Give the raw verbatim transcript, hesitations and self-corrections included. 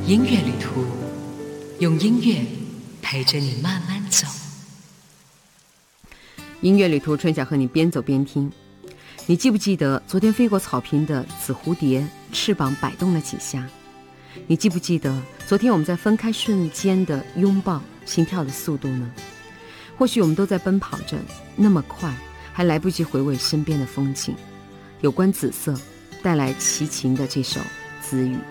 音乐旅途，用音乐陪着你慢慢走。 音乐旅途，春晓和你边走边听。你记不记得昨天飞过草坪的紫蝴蝶翅膀摆动了几下？你记不记得昨天我们在分开瞬间的拥抱，心跳的速度呢？或许我们都在奔跑着，那么快，还来不及回味身边的风景。有关紫色带来齐秦的这首《紫雨》。